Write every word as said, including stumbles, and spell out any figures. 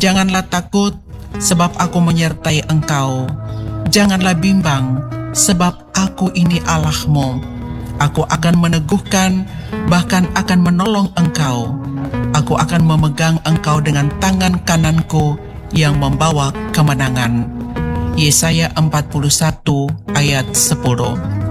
Janganlah takut, sebab aku menyertai engkau. Janganlah bimbang, sebab aku ini Allahmu. Aku akan meneguhkan, bahkan akan menolong engkau. Aku akan memegang engkau dengan tangan kananku yang membawa kemenangan. Yesaya empat puluh satu ayat sepuluh.